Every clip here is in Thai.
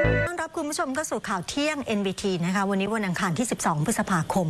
ต้อนรับคุณผู้ชมเข้าสู่ข่าวเที่ยง NBT นะคะวันนี้วันอังคารที่ 12 พฤษภาคม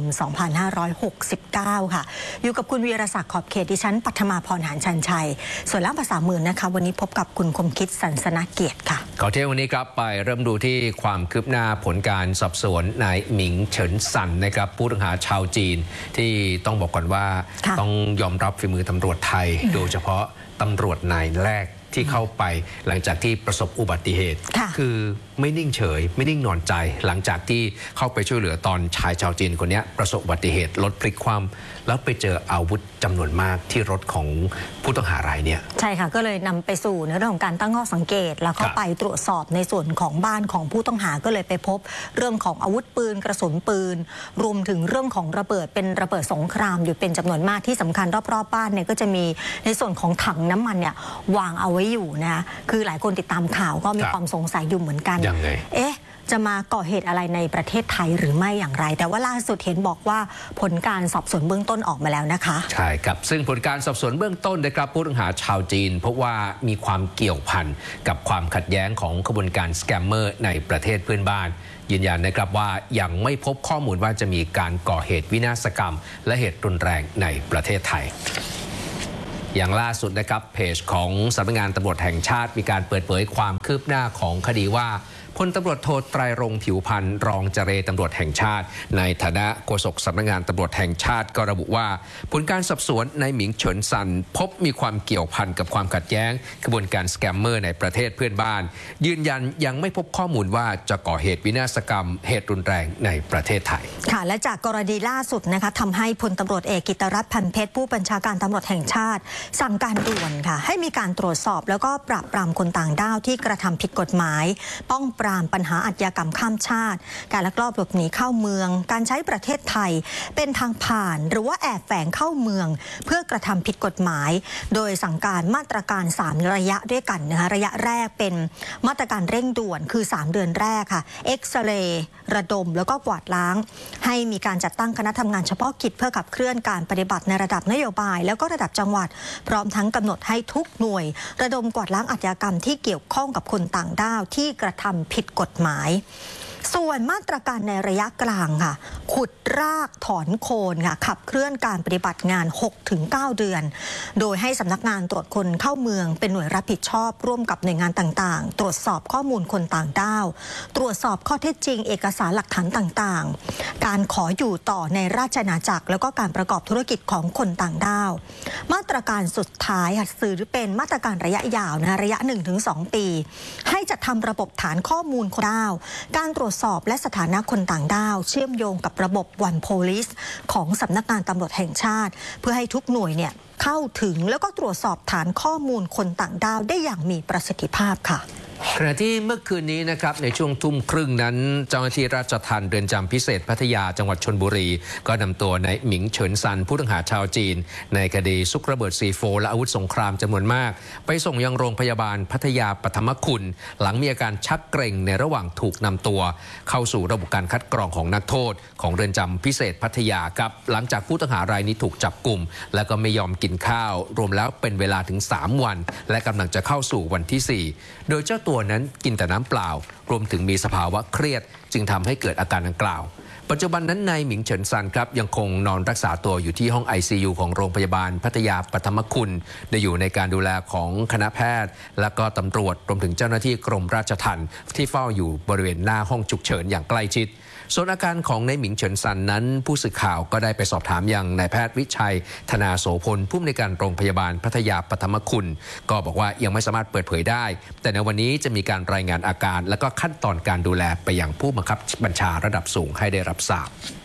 2569 ค่ะอยู่กับคุณวีรศักดิ์ขอบเขตดิฉันปัทมาพรหานชันชัยส่วนล่ามภาษามือนะคะวันนี้พบกับคุณคมคิดสันสนเกียรติค่ะข่าวเที่ยงวันนี้ครับไปเริ่มดูที่ความคืบหน้าผลการสอบสวนนายหมิงเฉินซันนะครับผู้ต้องหาชาวจีนที่ต้องบอกก่อนว่าต้องยอมรับฝีมือตำรวจไทยโดยเฉพาะตำรวจนายแรกที่เข้าไปหลังจากที่ประสบอุบัติเหตุคือไม่นิ่งเฉยไม่นิ่งนอนใจหลังจากที่เข้าไปช่วยเหลือตอนชายชาวจีนคนนี้ประสบอุบัติเหตุรถพลิกคว่ำแล้วไปเจออาวุธจำนวนมากที่รถของผู้ต้องหารายเนี่ยใช่ค่ะก็เลยนำไปสู่ในเรื่องของการตั้งข้อสังเกตแล้วก็ไปตรวจสอบในส่วนของบ้านของผู้ต้องหาก็เลยไปพบเรื่องของอาวุธปืนกระสุนปืนรวมถึงเรื่องของระเบิดเป็นระเบิดสงครามอยู่เป็นจำนวนมากที่สำคัญรอบๆบ้านเนี่ยก็จะมีในส่วนของถังน้ำมันเนี่ยวางเอาไว้อยู่นะคือหลายคนติดตามข่าวก็มีความสงสัยอยู่เหมือนกันจะมาก่อเหตุอะไรในประเทศไทยหรือไม่อย่างไรแต่ว่าล่าสุดเห็นบอกว่าผลการสอบสวนเบื้องต้นออกมาแล้วนะคะใช่ครับซึ่งผลการสอบสวนเบื้องต้นนะครับผู้ต้องหาชาวจีนพบว่ามีความเกี่ยวพันกับความขัดแย้งของขบวนการสแกมเมอร์ในประเทศเพื่อนบ้านยืนยันนะครับว่ายังไม่พบข้อมูลว่าจะมีการก่อเหตุวินาศกรรมและเหตุรุนแรงในประเทศไทยอย่างล่าสุดนะครับเพจของสำนักงานตำรวจแห่งชาติมีการเปิดเผยความคืบหน้าของคดีว่าพลตำรวจโทไตรรงค์ผิวพันธ์รองเจรตำรวจแห่งชาติในฐานะโฆษกสำนักงานตำรวจแห่งชาติก็ระบุว่าผลการสอบสวนนายหมิงเฉินซันพบมีความเกี่ยวพันกับความขัดแย้งกระบวนการสแกมเมอร์ในประเทศเพื่อนบ้านยืนยันยังไม่พบข้อมูลว่าจะก่อเหตุวินาศกรรมเหตุรุนแรงในประเทศไทยค่ะและจากกรณีล่าสุดนะคะทำให้พลตำรวจเอกกิตรัตน์พันเพชรผู้บัญชาการตำรวจแห่งชาติสั่งการด่วนค่ะให้มีการตรวจสอบแล้วก็ปราบปรามคนต่างด้าวที่กระทำผิดกฎหมายป้องปรามปัญหาอาชญากรรมข้ามชาติการลักลอบหลบหนีเข้าเมืองการใช้ประเทศไทยเป็นทางผ่านหรือว่าแอบแฝงเข้าเมืองเพื่อกระทำผิดกฎหมายโดยสั่งการมาตรการ3ระยะด้วยกันนะคะระยะแรกเป็นมาตรการเร่งด่วนคือ3เดือนแรกค่ะเอ็กซเรย์ระดมแล้วก็กวาดล้างให้มีการจัดตั้งคณะทำงานเฉพาะกิจเพื่อขับเคลื่อนการปฏิบัติในระดับนโยบายแล้วก็ระดับจังหวัดพร้อมทั้งกำหนดให้ทุกหน่วยระดมกวาดล้างอาชญากรรมที่เกี่ยวข้องกับคนต่างด้าวที่กระทำผิดกฎหมายส่วนมาตรการในระยะกลางค่ะขุดรากถอนโคนค่ะขับเคลื่อนการปฏิบัติงาน 6-9 เดือนโดยให้สำนักงานตรวจคนเข้าเมืองเป็นหน่วยรับผิดชอบร่วมกับหน่วยงานต่างๆตรวจสอบข้อมูลคนต่างด้าวตรวจสอบข้อเท็จจริงเอกสารหลักฐานต่างๆการขออยู่ต่อในราชอาณาจักรแล้วก็การประกอบธุรกิจของคนต่างด้าวมาตรการสุดท้ายค่ะสื่อเป็นมาตรการระยะยาวนะระยะ 1-2 ปีให้จัดทำระบบฐานข้อมูลคนด้าวการตรวจสอบและสถานะคนต่างด้าวเชื่อมโยงกับระบบ One Police ของสำนักงานตำรวจแห่งชาติเพื่อให้ทุกหน่วยเนี่ยเข้าถึงแล้วก็ตรวจสอบฐานข้อมูลคนต่างด้าวได้อย่างมีประสิทธิภาพค่ะขณะที่เมื่อคืนนี้นะครับในช่วงทุ่มครึ่งนั้นเจ้าหน้าที่ราชทัณฑ์เรือนจำพิเศษพัทยาจังหวัดชลบุรีก็นำตัวนายหมิงเฉินซันผู้ต้องหาชาวจีนในคดีซุกระเบิดC4และอาวุธสงครามจำนวนมากไปส่งยังโรงพยาบาลพัทยาปฐมคุณหลังมีอาการชักเกร็งในระหว่างถูกนำตัวเข้าสู่ระบบการคัดกรองของนักโทษของเรือนจำพิเศษพัทยาครับหลังจากผู้ต้องหารายนี้ถูกจับกุมและก็ไม่ยอมกินข้าวรวมแล้วเป็นเวลาถึง3วันและกำลังจะเข้าสู่วันที่4โดยเจ้าตัวนั้นกินแต่น้ำเปล่ารวมถึงมีสภาวะเครียดจึงทำให้เกิดอาการดังกล่าวปัจจุบันนั้นนายหมิงเฉินซันครับยังคงนอนรักษาตัวอยู่ที่ห้อง ICU ของโรงพยาบาลพัทยาปฐมคุณได้อยู่ในการดูแลของคณะแพทย์และก็ตำรวจรวมถึงเจ้าหน้าที่กรมราชทัณฑ์ที่เฝ้าอยู่บริเวณหน้าห้องฉุกเฉินอย่างใกล้ชิดส่วนอาการของนายหมิงเฉินซันนั้นผู้สื่อข่าวก็ได้ไปสอบถามยังนายแพทย์วิชัยธนาโสพลผู้อำนวยการโรงพยาบาลพัทยาปฐมคุณก็บอกว่ายังไม่สามารถเปิดเผยได้แต่ในวันนี้จะมีการรายงานอาการและก็ขั้นตอนการดูแลไปยังผู้บังคับบัญชาระดับสูงให้ได้รับทราบ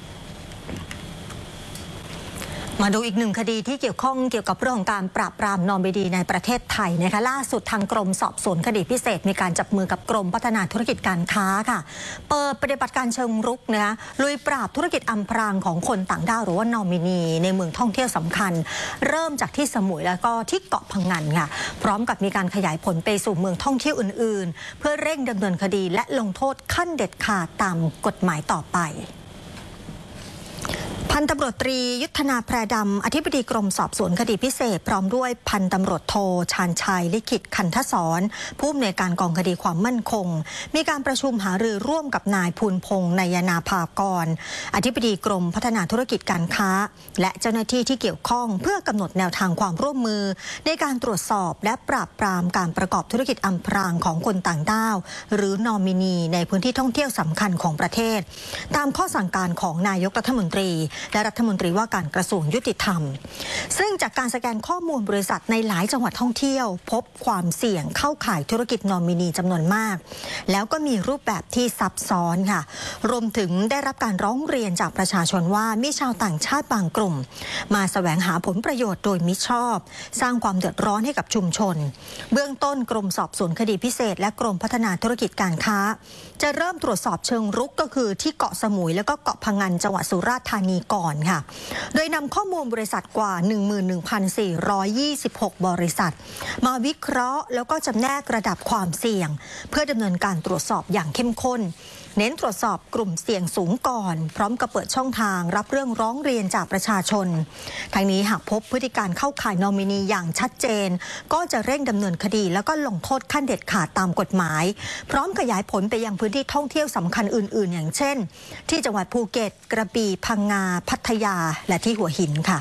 มาดูอีกหนึ่งคดีที่เกี่ยวข้องเกี่ยวกับเรื่องของการปราบปรามนอมไม่ดีในประเทศไทยนะคะล่าสุดทางกรมสอบสวนคดีพิเศษมีการจับมือกับกรมพัฒนาธุรกิจการค้าค่ะเปิดปฏิบัติการเชิงรุกนะคะลุยปราบธุรกิจอำพรางของคนต่างด้าวหรือว่านอมินีในเมืองท่องเที่ยวสำคัญเริ่มจากที่สมุยแล้วก็ที่เกาะพังงานค่ะพร้อมกับมีการขยายผลไปสู่เมืองท่องเที่ยวอื่นๆเพื่อเร่งดำเนินคดีและลงโทษขั้นเด็ดขาดตามกฎหมายต่อไปพันตำรวจตรียุทธนาแพรดำอธิบดีกรมสอบสวนคดีพิเศษพร้อมด้วยพันตำรวจโทชาญชัยลิขิตขันทศรผู้อำนวยการกองคดีความมั่นคงมีการประชุมหารือร่วมกับนายภูลพงษ์นายนาภากรอธิบดีกรมพัฒนาธุรกิจการค้าและเจ้าหน้าที่ที่เกี่ยวข้องเพื่อกำหนดแนวทางความร่วมมือในการตรวจสอบและปราบปรามการประกอบธุรกิจอำพรางของคนต่างด้าวหรือนอมินีในพื้นที่ท่องเที่ยวสำคัญของประเทศตามข้อสั่งการของนายกรัฐมนตรีและรัฐมนตรีว่าการกระทรวงยุติธรรมซึ่งจากการสแกนข้อมูลบริษัทในหลายจังหวัดท่องเที่ยวพบความเสี่ยงเข้าข่ายธุรกิจนอมินีจำนวนมากแล้วก็มีรูปแบบที่ซับซ้อนค่ะรวมถึงได้รับการร้องเรียนจากประชาชนว่ามีชาวต่างชาติบางกลุ่มมาแสวงหาผลประโยชน์โดยมิชอบสร้างความเดือดร้อนให้กับชุมชนเบื้องต้นกรมสอบสวนคดีพิเศษและกรมพัฒนาธุรกิจการค้าจะเริ่มตรวจสอบเชิงรุกก็คือที่เกาะสมุยและก็เกาะพะงันจังหวัดสุราษฎร์ธานีก่อนค่ะโดยนำข้อมูลบริษัทกว่า 11,426 บริษัทมาวิเคราะห์แล้วก็จำแนกระดับความเสี่ยงเพื่อดำเนินการตรวจสอบอย่างเข้มข้นเน้นตรวจสอบกลุ่มเสี่ยงสูงก่อนพร้อมกับเปิดช่องทางรับเรื่องร้องเรียนจากประชาชนทางนี้หากพบพฤติการเข้าข่ายนอมินีอย่างชัดเจนก็จะเร่งดำเนินคดีแล้วก็ลงโทษขั้นเด็ดขาดตามกฎหมายพร้อมขยายผลไปยังพื้นที่ท่องเที่ยวสำคัญอื่นๆอย่างเช่นที่จังหวัดภูเก็ตกระบี่พังงาพัทยาและที่หัวหินค่ะ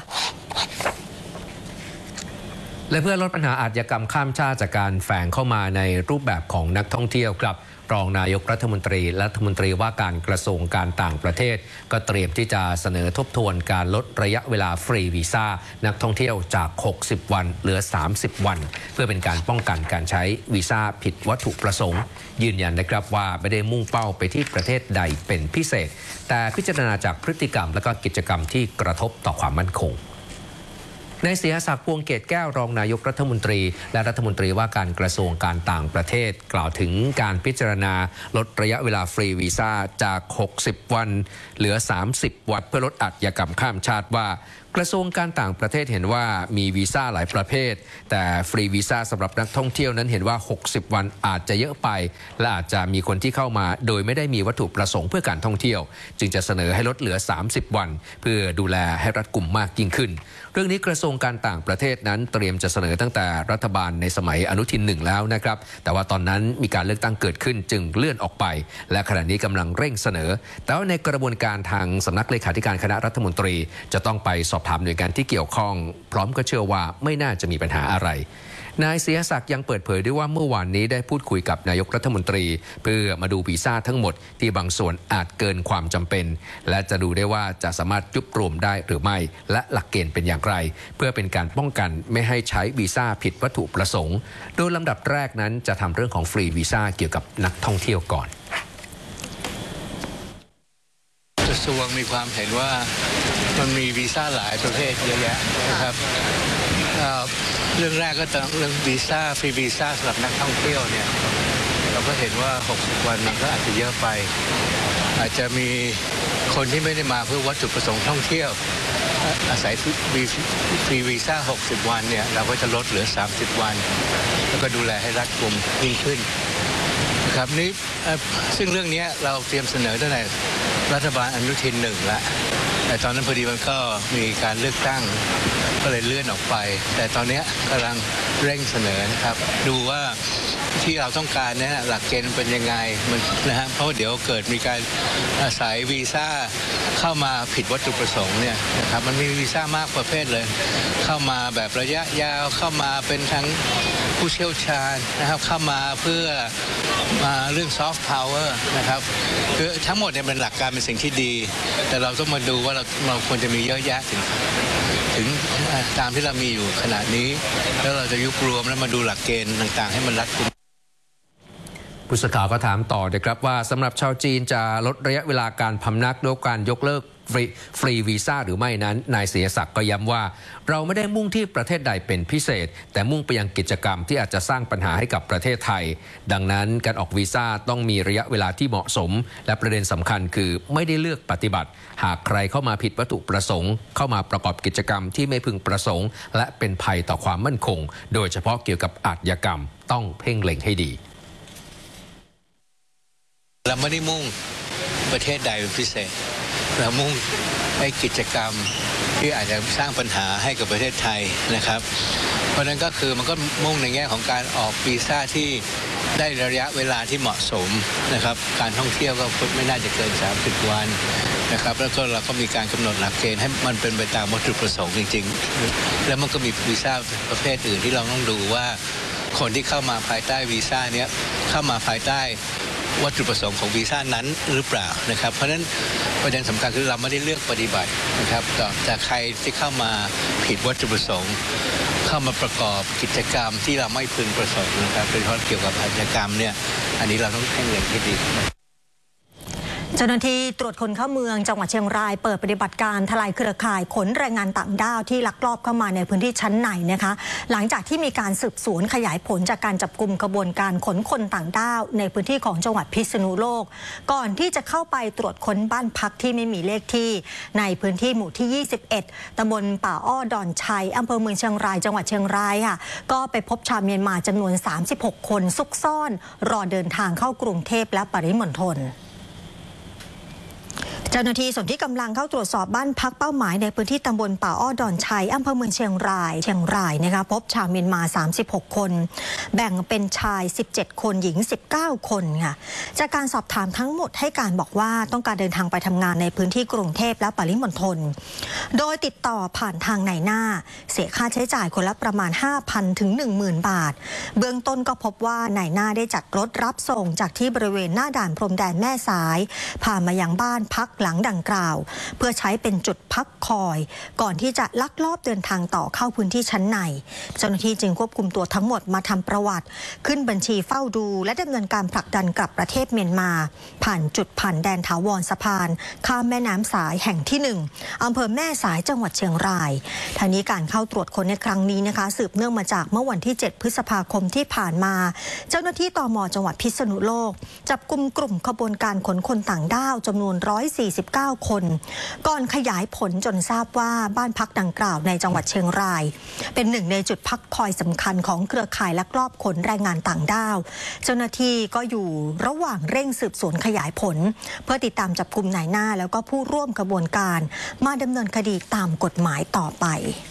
และเพื่อลดปัญหาอาชญากรรมข้ามชาติจากการแฝงเข้ามาในรูปแบบของนักท่องเที่ยวครับรองนายกรัฐมนตรีและรัฐมนตรีว่าการกระทรวงการต่างประเทศก็เตรียมที่จะเสนอทบทวนการลดระยะเวลาฟรีวีซ่านักท่องเที่ยวจาก60วันเหลือ30วันเพื่อเป็นการป้องกันการใช้วีซ่าผิดวัตถุประสงค์ยืนยันนะครับว่าไม่ได้มุ่งเป้าไปที่ประเทศใดเป็นพิเศษแต่พิจารณาจากพฤติกรรมและก็กิจกรรมที่กระทบต่อความมั่นคงนายเสียศักดิ์ พวงเกตแก้วรองนายกรัฐมนตรีและรัฐมนตรีว่าการกระทรวงการต่างประเทศกล่าวถึงการพิจารณาลดระยะเวลาฟรีวีซ่าจาก60วันเหลือ30วันเพื่อลดอาชญากรรมข้ามชาติว่ากระทรวงการต่างประเทศเห็นว่ามีวีซ่าหลายประเภทแต่ฟรีวีซ่าสำหรับนักท่องเที่ยวนั้นเห็นว่า60วันอาจจะเยอะไปและอาจจะมีคนที่เข้ามาโดยไม่ได้มีวัตถุประสงค์เพื่อการท่องเที่ยวจึงจะเสนอให้ลดเหลือ30วันเพื่อดูแลให้รัดกุมมากยิ่งขึ้นเรื่องนี้กระทรวงการต่างประเทศนั้นเตรียมจะเสนอตั้งแต่รัฐบาลในสมัยอนุทิน1แล้วนะครับแต่ว่าตอนนั้นมีการเลือกตั้งเกิดขึ้นจึงเลื่อนออกไปและขณะนี้กำลังเร่งเสนอแต่ว่าในกระบวนการทางสำนักเลขาธิการคณะรัฐมนตรีจะต้องไปสอบถามหน่วยงานที่เกี่ยวข้องพร้อมก็เชื่อว่าไม่น่าจะมีปัญหาอะไรนายเสียศักดิ์ยังเปิดเผยด้วยว่าเมื่อวานนี้ได้พูดคุยกับนายกรัฐมนตรีเพื่อมาดูวีซ่าทั้งหมดที่บางส่วนอาจเกินความจำเป็นและจะดูได้ว่าจะสามารถยุบรวมได้หรือไม่และหลักเกณฑ์เป็นอย่างไรเพื่อเป็นการป้องกันไม่ให้ใช้วีซ่าผิดวัตถุประสงค์โดยลำดับแรกนั้นจะทำเรื่องของฟรีวีซ่าเกี่ยวกับนักท่องเที่ยวก่อนกระทรวงมีความเห็นว่ามันมีวีซ่าหลายประเภทเยอะแยะนะครับเรื่องแรกก็ต้องเรื่องวีซ่าฟรีวีซ่าสำหรับนักท่องเที่ยวเนี่ยเราก็เห็นว่า60วันมันก็อาจจะเยอะไปอาจจะมีคนที่ไม่ได้มาเพื่อวัตถุประสงค์ท่องเที่ยวอาศัยฟรีวีซ่า60วันเนี่ยเราก็จะลดเหลือ30วันแล้วก็ดูแลให้รัดกุมยิ่งขึ้นนะครับนี้ซึ่งเรื่องนี้เราเตรียมเสนอตั้งแต่รัฐบาลอนุทิน1แล้วแต่ตอนนั้นพอดีมันก็มีการเลือกตั้งก็เลยเลื่อนออกไปแต่ตอนนี้กำลังเร่งเสนอนะครับดูว่าที่เราต้องการเนี่ยหลักเกณฑ์เป็นยังไงมันนะฮะเพราะเดี๋ยวเกิดมีการอาศัยวีซ่าเข้ามาผิดวัตถุประสงค์เนี่ยนะครับมันมีวีซ่ามากประเภทเลยเข้ามาแบบระยะยาวเข้ามาเป็นทั้งผู้เชี่ยวชาญนะครับเข้ามาเพื่อมาเรื่องซอฟต์พาวเวอร์นะครับคือทั้งหมดเนี่ยเป็นหลักการเป็นสิ่งที่ดีแต่เราต้องมาดูว่าเราควรจะมีเยอะแยะถึงตามที่เรามีอยู่ขณะนี้แล้วเราจะยุบรวมแล้วมาดูหลักเกณฑ์ต่างๆให้มันรัดกุมผู้สื่อข่าวก็ถามต่อนะครับว่าสำหรับชาวจีนจะลดระยะเวลาการพำนักด้วยการยกเลิกฟรีวีซ่าหรือไม่นั้นนายเสียศักดิ์ก็ย้ำว่าเราไม่ได้มุ่งที่ประเทศใดเป็นพิเศษแต่มุ่งไปยังกิจกรรมที่อาจจะสร้างปัญหาให้กับประเทศไทยดังนั้นการออกวีซ่าต้องมีระยะเวลาที่เหมาะสมและประเด็นสำคัญคือไม่ได้เลือกปฏิบัติหากใครเข้ามาผิดวัตถุประสงค์เข้ามาประกอบกิจกรรมที่ไม่พึงประสงค์และเป็นภัยต่อความมั่นคงโดยเฉพาะเกี่ยวกับอาชญากรรมต้องเพ่งเล็งให้ดีเราไม่ได้มุ่งประเทศใดเป็นพิเศษเรามุ่งให้กิจกรรมที่อาจจะสร้างปัญหาให้กับประเทศไทยนะครับเพราะนั้นก็คือมันก็มุ่งในแง่ของการออกวีซ่าที่ได้ระยะเวลาที่เหมาะสมนะครับการท่องเที่ยวก็ไม่น่าจะเกิน30 วันนะครับแล้วก็เราก็มีการกำหนดหลักเกณฑ์ให้มันเป็นไปตามวัตถุประสงค์จริงๆแล้วมันก็มีวีซ่าประเภทอื่นที่เราต้องดูว่าคนที่เข้ามาภายใต้วีซ่าเนี้ยเข้ามาภายใต้วัตถุประสงค์ของวีซ่านั้นหรือเปล่านะครับเพราะฉะนั้นประเด็นสำคัญคือเราไม่ได้เลือกปฏิบัตินะครับแต่ใครที่เข้ามาผิดวัตถุประสงค์เข้ามาประกอบกิจกรรมที่เราไม่พึงประสงค์นะครับโดยเฉพาะเกี่ยวกับอาชญากรรมเนี่ยอันนี้เราต้องเพ่งเล็งให้ดีเจ้าหน้าที่ตรวจคนเข้าเมืองจังหวัดเชียงรายเปิดปฏิบัติการทลายเครือข่ายขนแรงงานต่างด้าวที่ลักลอบเข้ามาในพื้นที่ชั้นในนะคะหลังจากที่มีการสืบสวนขยายผลจากการจับกุมกระบวนการขนคนต่างด้าวในพื้นที่ของจังหวัดพิษณุโลกก่อนที่จะเข้าไปตรวจค้นบ้านพักที่ไม่มีเลขที่ในพื้นที่หมู่ที่21ตำบลป่าอ้อดอนชัยอำเภอเมืองเชียงรายจังหวัดเชียงรายค่ะก็ไปพบชาวเมียนมาจำนวน36 คนซุกซ่อนรอเดินทางเข้ากรุงเทพและปริมณฑลเจ้าหน้าที่ส่วนที่กำลังเข้าตรวจสอบบ้านพักเป้าหมายในพื้นที่ตำบลป่าอ้อดอนชัยอำเภอเมืองเชียงรายนะคะพบชาวเมียนมา36 คนแบ่งเป็นชาย17 คนหญิง19 คนค่ะจากการสอบถามทั้งหมดให้การบอกว่าต้องการเดินทางไปทำงานในพื้นที่กรุงเทพและปริมณฑลโดยติดต่อผ่านทางนายหน้าเสียค่าใช้จ่ายคนละประมาณ 5,000 ถึง 10,000 บาทเบื้องต้นก็พบว่านายหน้าได้จัดรถรับส่งจากที่บริเวณหน้าด่านพรมแดนแม่สายพามายังบ้านพักหลังดังกล่าวเพื่อใช้เป็นจุดพักคอยก่อนที่จะลักลอบเดินทางต่อเข้าพื้นที่ชั้นในเจ้าหน้าที่จึงควบคุมตัวทั้งหมดมาทำประวัติขึ้นบัญชีเฝ้าดูและดำเนินการผลักดันกลับประเทศเมียนมาผ่านจุดผ่านแดนถาวรสะพานข้ามแม่น้ำสายแห่งที่1อำเภอแม่สายจังหวัดเชียงรายทางนี้การเข้าตรวจค้นในครั้งนี้นะคะสืบเนื่องมาจากเมื่อวันที่7 พฤษภาคมที่ผ่านมาเจ้าหน้าที่ตม.จังหวัดพิษณุโลกจับกุมกลุ่มขบวนการขนคนต่างด้าวจำนวน149 คนก่อนขยายผลจนทราบว่าบ้านพักดังกล่าวในจังหวัดเชียงรายเป็นหนึ่งในจุดพักคอยสำคัญของเครือข่ายลักลอบขนแรงงานต่างด้าวเจ้าหน้าที่ก็อยู่ระหว่างเร่งสืบสวนขยายผลเพื่อติดตามจับกุมนายหน้าแล้วก็ผู้ร่วมกระบวนการมาดำเนินคดีตามกฎหมายต่อไป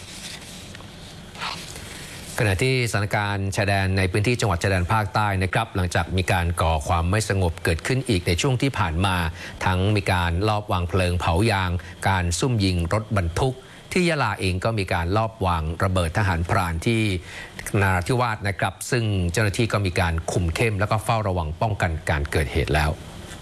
ขณะที่สถานการณ์ชายแดนในพื้นที่จังหวัดชายแดนภาคใต้นะครับหลังจากมีการก่อความไม่สงบเกิดขึ้นอีกในช่วงที่ผ่านมาทั้งมีการลอบวางเพลิงเผายางการซุ่มยิงรถบรรทุกที่ยะลาเองก็มีการลอบวางระเบิดทหารพรานที่นราธิวาสนะครับซึ่งเจ้าหน้าที่ก็มีการคุมเข้มแล้วก็เฝ้าระวังป้องกันการเกิดเหตุแล้ว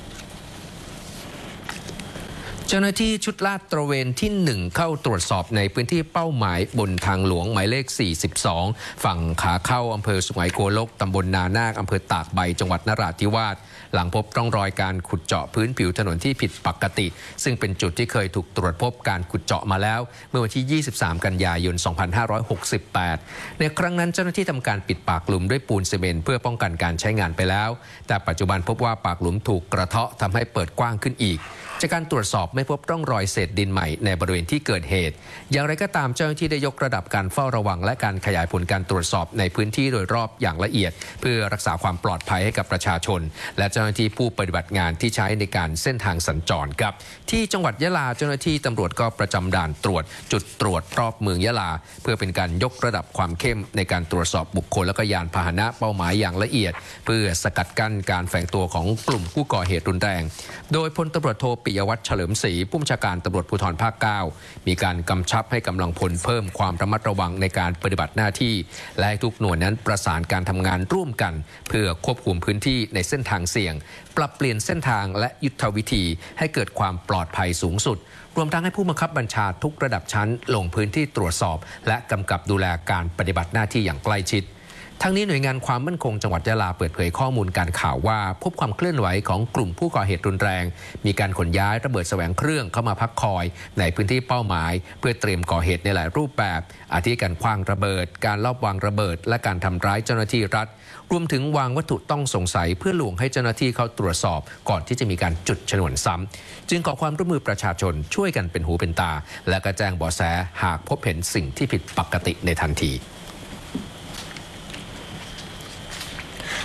เจ้าหน้าที่ชุดลาดตระเวนที่1เข้าตรวจสอบในพื้นที่เป้าหมายบนทางหลวงหมายเลข42ฝั่งขาเข้าอำเภอสุไหงโกลกตำบลนานาคอำเภอตากใบจังหวัดนราธิวาสหลังพบร่องรอยการขุดเจาะพื้นผิวถนนที่ผิดปกติซึ่งเป็นจุดที่เคยถูกตรวจพบการขุดเจาะมาแล้วเมื่อวันที่23 กันยายน 2568ในครั้งนั้นเจ้าหน้าที่ทำการปิดปากหลุมด้วยปูนซีเมนต์เพื่อป้องกันการใช้งานไปแล้วแต่ปัจจุบันพบว่าปากหลุมถูกกระเทาะทำให้เปิดกว้างขึ้นอีกจากการตรวจสอบไม่พบร่องรอยเศษดินใหม่ในบริเวณที่เกิดเหตุอย่างไรก็ตามเจ้าหน้าที่ได้ยกระดับการเฝ้าระวังและการขยายผลการตรวจสอบในพื้นที่โดยรอบอย่างละเอียดเพื่อรักษาความปลอดภัยให้กับประชาชนและเจ้าหน้าที่ผู้ปฏิบัติงานที่ใช้ในการเส้นทางสัญจรครับที่จังหวัดยะลาเจ้าหน้าที่ตำรวจก็ประจำด่านตรวจจุดตรวจรอบเมืองยะลาเพื่อเป็นการยกระดับความเข้มในการตรวจสอบบุคคลและก็ยานพาหนะเป้าหมายอย่างละเอียดเพื่อสกัดกั้นการแฝงตัวของกลุ่มผู้ก่อเหตุรุนแรงโดยพลตำรวจโทปิยวัฒน์เฉลิมศรีผู้บัญชาการตำรวจภูธรภาค 9มีการกำชับให้กำลังพลเพิ่มความระมัดระวังในการปฏิบัติหน้าที่และทุกหน่วยนั้นประสานการทำงานร่วมกันเพื่อควบคุมพื้นที่ในเส้นทางเสี่ยงปรับเปลี่ยนเส้นทางและยุทธวิธีให้เกิดความปลอดภัยสูงสุดรวมทั้งให้ผู้บังคับบัญชาทุกระดับชั้นลงพื้นที่ตรวจสอบและกำกับดูแลการปฏิบัติหน้าที่อย่างใกล้ชิดทั้งนี้หน่วยงานความมั่นคงจังหวัดยะลาเปิดเผยข้อมูลการข่าวว่าพบความเคลื่อนไหวของกลุ่มผู้ก่อเหตุรุนแรงมีการขนย้ายระเบิดแสวงเครื่องเข้ามาพักคอยในพื้นที่เป้าหมายเพื่อเตรียมก่อเหตุในหลายรูปแบบอาทิการขว้างระเบิดการลอบวางระเบิดและการทำร้ายเจ้าหน้าที่รัฐรวมถึงวางวัตถุต้องสงสัยเพื่อลวงให้เจ้าหน้าที่เข้าตรวจสอบก่อนที่จะมีการจุดฉนวนซ้ำจึงขอความร่วมมือประชาชนช่วยกันเป็นหูเป็นตาและก็แจ้งเบาะแสหากพบเห็นสิ่งที่ผิดปกติในทันที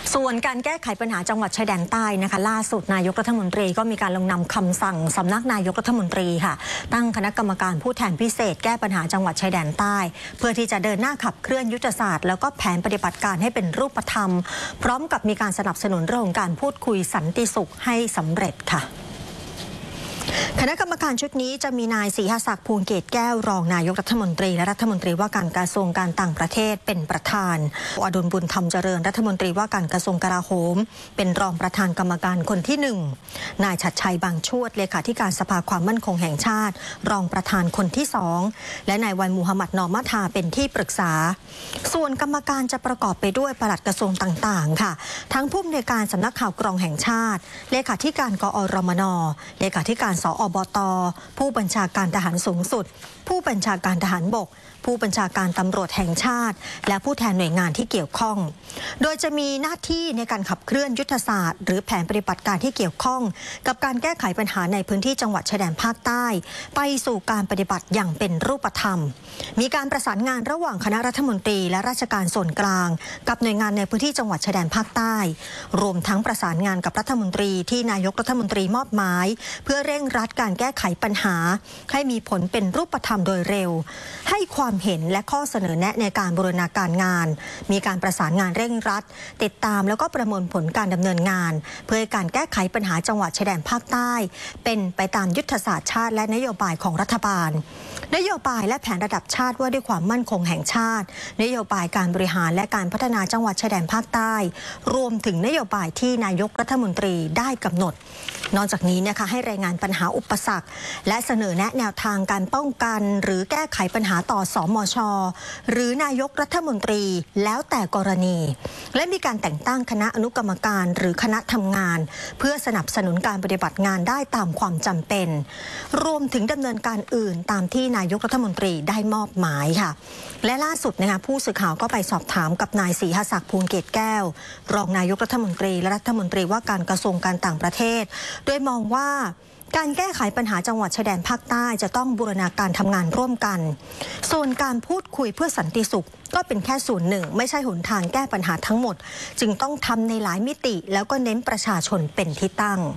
ส่วนการแก้ไขปัญหาจังหวัดชายแดนใต้นะคะล่าสุดนายกรัฐมนตรีก็มีการลงนำคำสั่งสำนักนายกรัฐมนตรีค่ะตั้งคณะกรรมการผู้แทนพิเศษแก้ปัญหาจังหวัดชายแดนใต้เพื่อที่จะเดินหน้าขับเคลื่อนยุทธศาสตร์แล้วก็แผนปฏิบัติการให้เป็นรูปธรรมพร้อมกับมีการสนับสนุนเรื่องของการพูดคุยสันติสุขให้สำเร็จค่ะคณะกรรมการชุดนี้จะมีนายศรีหศักดิ์ภูลเกตแก้วรองนายกรัฐมนตรีและรัฐมนตรีว่าการกระทรวงการต่างประเทศเป็นประธานอดุลบุญธรรมเจริญรัฐมนตรีว่าการกระทรวงกลาโหมเป็นรองประธานกรรมการคนที่1นายฉัตรชัยบางชวดเลขาธิการสภาความมั่นคงแห่งชาติรองประธานคนที่2และนายวันมูฮัมหมัดนอมะทาเป็นที่ปรึกษาส่วนกรรมการจะประกอบไปด้วยปลัดกระทรวงต่างๆค่ะทั้งผู้อำนวยการสำนักข่าวกรองแห่งชาติเลขาธิการกอรมนเลขาธิการสอบต.ผู้บัญชาการทหารสูงสุดผู้บัญชาการทหารบกผู้บัญชาการตำรวจแห่งชาติและผู้แทนหน่วยงานที่เกี่ยวข้องโดยจะมีหน้าที่ในการขับเคลื่อนยุทธศาสตร์หรือแผนปฏิบัติการที่เกี่ยวข้องกับการแก้ไขปัญหาในพื้นที่จังหวัดชายแดนภาคใต้ไปสู่การปฏิบัติอย่างเป็นรูปธรรมมีการประสานงานระหว่างคณะรัฐมนตรีและราชการส่วนกลางกับหน่วยงานในพื้นที่จังหวัดชายแดนภาคใต้รวมทั้งประสานงานกับรัฐมนตรีที่นายกรัฐมนตรีมอบหมายเพื่อเร่งรัดการแก้ไขปัญหาให้มีผลเป็นรูปธรรมโดยเร็วให้ความเห็นและข้อเสนอแนะในการบูรณาการงานมีการประสานงานเร่งรัดติดตามแล้วก็ประเมินผลการดำเนินงานเพื่อการแก้ไขปัญหาจังหวัดชายแดนภาคใต้เป็นไปตามยุทธศาสตร์ชาติและนโยบายของรัฐบาลนโยบายและแผนระดับชาติว่าด้วยความมั่นคงแห่งชาตินโยบายการบริหารและการพัฒนาจังหวัดชายแดนภาคใต้รวมถึงนโยบายที่นายกรัฐมนตรีได้กำหนดนอกจากนี้นะคะให้รายงานปัญหาอุปสรรคและเสนอแนะแนวทางการป้องกันหรือแก้ไขปัญหาต่อสมช.หรือนายกรัฐมนตรีแล้วแต่กรณีและมีการแต่งตั้งคณะอนุกรรมการหรือคณะทำงานเพื่อสนับสนุนการปฏิบัติงานได้ตามความจำเป็นรวมถึงดำเนินการอื่นตามที่นายกรัฐมนตรีได้มอบหมายค่ะและล่าสุดนะคะผู้สื่อข่าวก็ไปสอบถามกับนายศรีหศักดิ์ภูลเกตแก้วรองนายกรัฐมนตรีและรัฐมนตรีว่าการกระทรวงการต่างประเทศโดยมองว่าการแก้ไขปัญหาจังหวัดชายแดนภาคใต้จะต้องบูรณาการทำงานร่วมกันส่วนการพูดคุยเพื่อสันติสุขก็เป็นแค่ส่วนหนึ่งไม่ใช่หนทางแก้ปัญหาทั้งหมดจึงต้องทำในหลายมิติแล้วก็เน้นประชาชนเป็นที่ตั้ง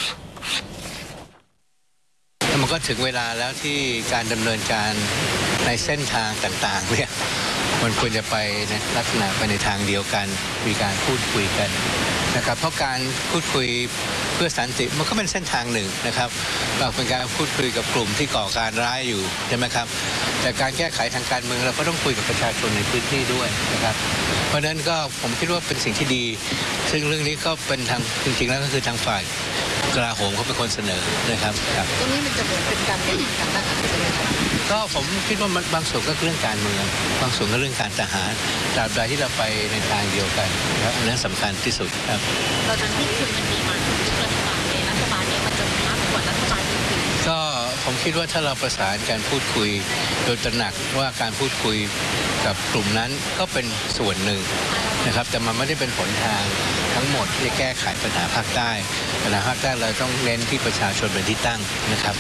มันก็ถึงเวลาแล้วที่การดำเนินการในเส้นทางต่างๆเนี่ยมันควรจะไปในลักษณะไปในทางเดียวกันมีการพูดคุยกันนะครับเพราะการพูดคุยเพื่อสันติมันก็เป็นเส้นทางหนึ่งนะครับเราเป็นการพูดคุยกับกลุ่มที่ก่อการร้ายอยู่ใช่ไหมครับแต่การแก้ไขทางการเมืองเราก็ต้องคุยกับประชาชนในพื้นที่ด้วยนะครับเพราะฉะนั้นก็ผมคิดว่าเป็นสิ่งที่ดีซึ่งเรื่องนี้ก็เป็นทางจริงๆแล้วก็คือทางฝ่ายกลาโหมเขาเป็นคนเสนอนะครับตรงนี้มันจะเหมือนเป็นการแก้ไขทางทหารใช่ไหมครับก็ผมคิดว่าบางส่วนก็เรื่องการเมืองบางส่วนก็เรื่องการทหารตราบใดที่เราไปในทางเดียวกันนะครับอันนั้นสำคัญที่สุดครับเราจะพูดคุยมันมีมาทุกรัฐบาลในรัฐบาลนี้มันจะมากกว่ารัฐบาลอื่นก็ผมคิดว่าถ้าเราประสานการพูดคุยโดยตระหนักว่าการพูดคุยกับกลุ่มนั้นก็เป็นส่วนหนึ่งนะครับแต่มันไม่ได้เป็นผลทางทั้งหมดที่จะแก้ไขปัญหาภาคใต้ปัญหาภาคใต้เราต้องเน้นที่ประชาชนเป็นที่ตั้งนะครับ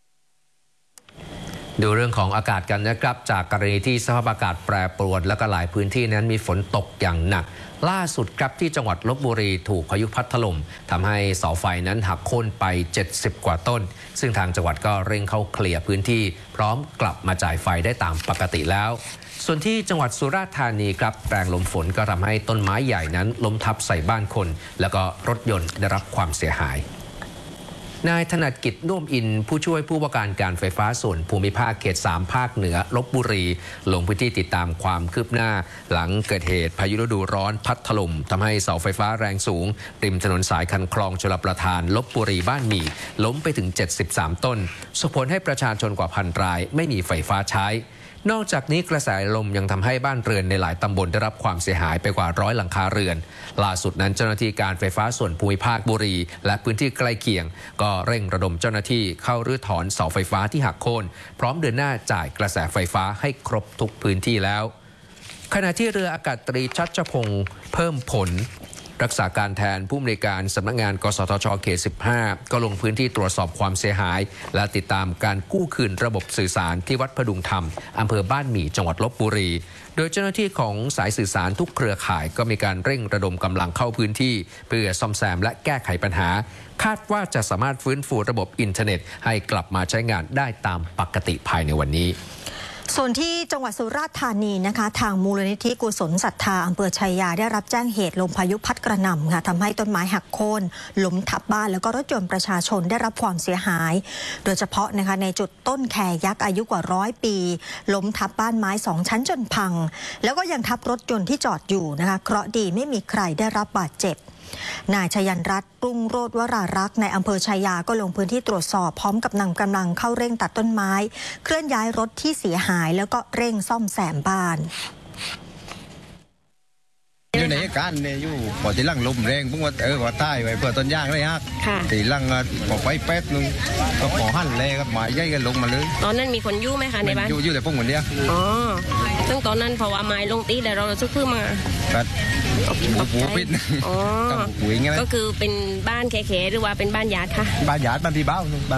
ดูเรื่องของอากาศกันนะครับจากกรณีที่สภาพอากาศแปรปรวนและก็หลายพื้นที่นั้นมีฝนตกอย่างหนักล่าสุดครับที่จังหวัดลพบุรีถูกพายุพัดถล่มทำให้เสาไฟนั้นหักโค่นไป70กว่าต้นซึ่งทางจังหวัดก็เร่งเข้าเคลียร์พื้นที่พร้อมกลับมาจ่ายไฟได้ตามปกติแล้วส่วนที่จังหวัดสุราษฎร์ธานีครับแรงลมฝนก็ทำให้ต้นไม้ใหญ่นั้นล้มทับใส่บ้านคนแล้วก็รถยนต์ได้รับความเสียหายนายถนัดกิจน่วมอินผู้ช่วยผู้ว่าการการไฟฟ้าส่วนภูมิภาคเขต3ภาคเหนือลพบุรีลงพื้นที่ติดตามความคืบหน้าหลังเกิดเหตุพายุฤดูร้อนพัดถล่มทำให้เสาไฟฟ้าแรงสูงริมถนนสายคันคลองชลประทานลพบุรีบ้านหมี่ล้มไปถึง73ต้นส่งผลให้ประชาชนกว่า1,000 รายไม่มีไฟฟ้าใช้นอกจากนี้กระแสลมยังทำให้บ้านเรือนในหลายตำบลได้รับความเสียหายไปกว่า100หลังคาเรือนล่าสุดนั้นเจ้าหน้าที่การไฟฟ้าส่วนภูมิภาคบุรีและพื้นที่ใกล้เคียงก็เร่งระดมเจ้าหน้าที่เข้ารื้อถอนเสาไฟฟ้าที่หักโค่นพร้อมเดินหน้าจ่ายกระแสไฟฟ้าให้ครบทุกพื้นที่แล้วขณะที่เรืออากาศตรีชัชพงษ์เพิ่มผลรักษาการแทนผู้อำนวยการสำนักงานกสทช.เขต 15 ก็ลงพื้นที่ตรวจสอบความเสียหายและติดตามการกู้คืนระบบสื่อสารที่วัดพดุงธรรมอำเภอบ้านหมี่จังหวัดลบบุรีโดยเจ้าหน้าที่ของสายสื่อสารทุกเครือข่ายก็มีการเร่งระดมกำลังเข้าพื้นที่เพื่อซ่อมแซมและแก้ไขปัญหาคาดว่าจะสามารถฟื้นฟูระบบอินเทอร์เน็ตให้กลับมาใช้งานได้ตามปกติภายในวันนี้ส่วนที่จังหวัดสุราษฎร์ธานีนะคะทางมูลนิธิกุศลศรัทธาอำเภอชัยยาได้รับแจ้งเหตุลมพายุพัดกระหน่ำค่ะทำให้ต้นไม้หักโค่นล้มทับบ้านแล้วก็รถยนต์ประชาชนได้รับความเสียหายโดยเฉพาะนะคะในจุดต้นแคยักษ์อายุกว่า100 ปีล้มทับบ้านไม้2 ชั้นจนพังแล้วก็ยังทับรถยนต์ที่จอดอยู่นะคะเคราะห์ดีไม่มีใครได้รับบาดเจ็บนายชยันรัตน์รุ่งโรจน์วรารักษ์ในอำเภอชัยยาก็ลงพื้นที่ตรวจสอบพร้อมกับนำกำลังเข้าเร่งตัดต้นไม้เคลื่อนย้ายรถที่เสียหายแล้วก็เร่งซ่อมแซมบ้านอยู่ในการเนี่ยอยู่พอที่ลังลมแรงพวกว่าใต้ไว้เพื่อต้นย่างเลยฮะที่ลังพอไฟแป๊บนึงก็พอหั่นเลยครับหมายใหญ่กันลงมาเลยตอนนั้นมีคนยู่ไหมคะในบ้านยู่แต่พวกคนเดียวอ๋อซึ่งตอนนั้นเพราะว่าไม้ลงตีแต่เราซุกขึ้นมาหูปิดก็คือเป็นบ้านแขหรือว่าเป็นบ้านญาติค่ะบ้านญาติบ้านพี่เบ้าบ้าน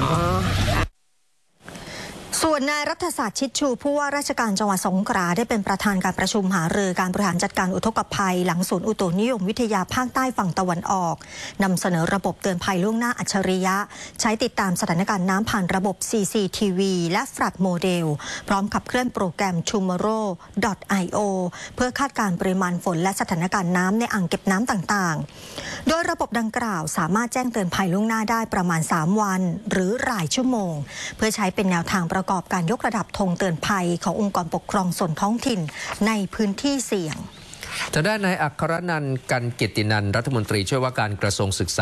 ส่วนนายรัฐศาสตร์ชิดชูผู้ว่าราชการจังหวัดสงขลาได้เป็นประธานการประชุมหารือการบริหารจัดการอุทกภัยหลังศูนย์อุตุนิยมวิทยาภาคใต้ฝั่งตะวันออกนำเสนอระบบเตือนภัยล่วงหน้าอัจฉริยะใช้ติดตามสถานการณ์น้ำผ่านระบบ CCTV และ FLAT โมเดลพร้อมขับเคลื่อนโปรแกรม Tomorrow.io เพื่อคาดการณ์ปริมาณฝนและสถานการณ์น้ำในอ่างเก็บน้ำต่างๆโดยระบบดังกล่าวสามารถแจ้งเตือนภัยล่วงหน้าได้ประมาณ3 วันหรือรายชั่วโมงเพื่อใช้เป็นแนวทางประกอบการยกระดับธงเตือนภัยขององค์กรปกครองส่วนท้องถิ่นในพื้นที่เสี่ยงทางด้านนายอัครนันท์ กันกิตตินันท์รัฐมนตรีช่วยว่าการกระทรวงศึกษา